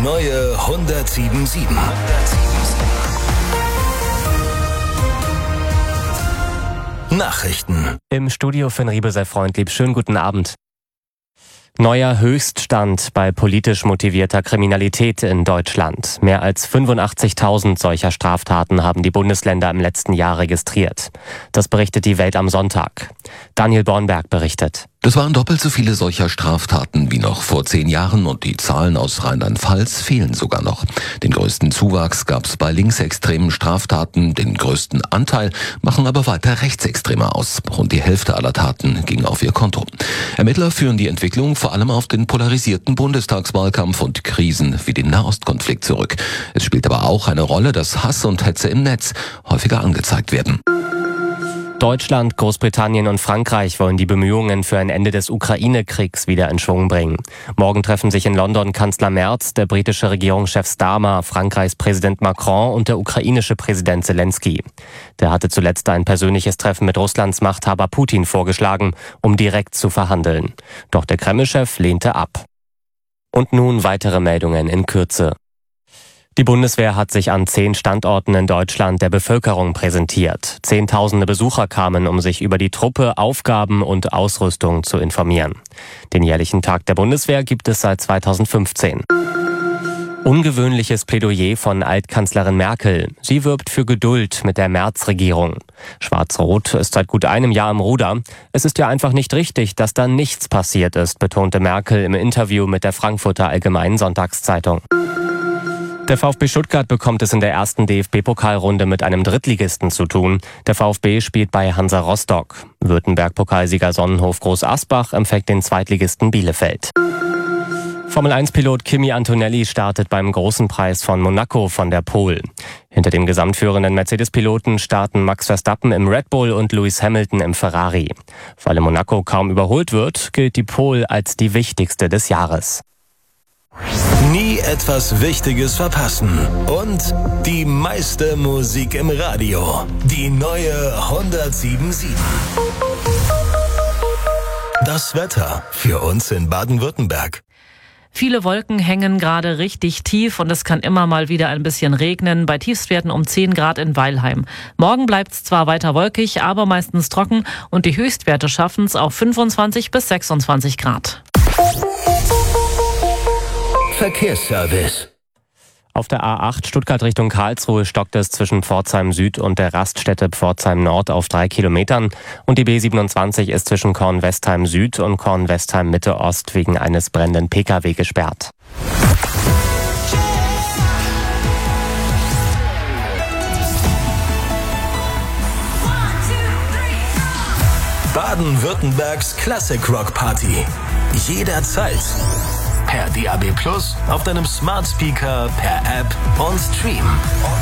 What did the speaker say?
neue 107.7. Nachrichten. Im Studio Finn Riebesel-Freundlieb. Schönen guten Abend. Neuer Höchststand bei politisch motivierter Kriminalität in Deutschland. Mehr als 85.000 solcher Straftaten haben die Bundesländer im letzten Jahr registriert. Das berichtet die Welt am Sonntag. Daniel Bornberg berichtet. Das waren doppelt so viele solcher Straftaten wie noch vor 10 Jahren und die Zahlen aus Rheinland-Pfalz fehlen sogar noch. Den größten Zuwachs gab es bei linksextremen Straftaten, den größten Anteil machen aber weiter Rechtsextreme aus. Rund die Hälfte aller Taten ging auf ihr Konto. Ermittler führen die Entwicklung vor allem auf den polarisierten Bundestagswahlkampf und Krisen wie den Nahostkonflikt zurück. Es spielt aber auch eine Rolle, dass Hass und Hetze im Netz häufiger angezeigt werden. Deutschland, Großbritannien und Frankreich wollen die Bemühungen für ein Ende des Ukraine-Kriegs wieder in Schwung bringen. Morgen treffen sich in London Kanzler Merz, der britische Regierungschef Starmer, Frankreichs Präsident Macron und der ukrainische Präsident Zelensky. Der hatte zuletzt ein persönliches Treffen mit Russlands Machthaber Putin vorgeschlagen, um direkt zu verhandeln. Doch der Kreml-Chef lehnte ab. Und nun weitere Meldungen in Kürze. Die Bundeswehr hat sich an 10 Standorten in Deutschland der Bevölkerung präsentiert. Zehntausende Besucher kamen, um sich über die Truppe, Aufgaben und Ausrüstung zu informieren. Den jährlichen Tag der Bundeswehr gibt es seit 2015. Ungewöhnliches Plädoyer von Altkanzlerin Merkel. Sie wirbt für Geduld mit der Merz-Regierung. Schwarz-Rot ist seit gut einem Jahr im Ruder. Es ist ja einfach nicht richtig, dass da nichts passiert ist, betonte Merkel im Interview mit der Frankfurter Allgemeinen Sonntagszeitung. Der VfB Stuttgart bekommt es in der ersten DFB-Pokalrunde mit einem Drittligisten zu tun. Der VfB spielt bei Hansa Rostock. Württemberg-Pokalsieger Sonnenhof Groß Asbach empfängt den Zweitligisten Bielefeld. Formel-1-Pilot Kimi Antonelli startet beim Großen Preis von Monaco von der Pole. Hinter dem gesamtführenden Mercedes-Piloten starten Max Verstappen im Red Bull und Lewis Hamilton im Ferrari. Weil in Monaco kaum überholt wird, gilt die Pole als die wichtigste des Jahres. Nie etwas Wichtiges verpassen. Und die meiste Musik im Radio. Die neue 107.7. Das Wetter für uns in Baden-Württemberg. Viele Wolken hängen gerade richtig tief und es kann immer mal wieder ein bisschen regnen, bei Tiefstwerten um 10 Grad in Weilheim. Morgen bleibt es zwar weiter wolkig, aber meistens trocken und die Höchstwerte schaffen es auf 25 bis 26 Grad. Verkehrsservice. Auf der A8 Stuttgart Richtung Karlsruhe stockt es zwischen Pforzheim Süd und der Raststätte Pforzheim Nord auf 3 Kilometern. Und die B27 ist zwischen Kornwestheim Süd und Kornwestheim Mitte Ost wegen eines brennenden Pkw gesperrt. Baden-Württembergs Classic Rock Party. Jederzeit. Per DAB+, auf deinem Smart Speaker, per App und Stream.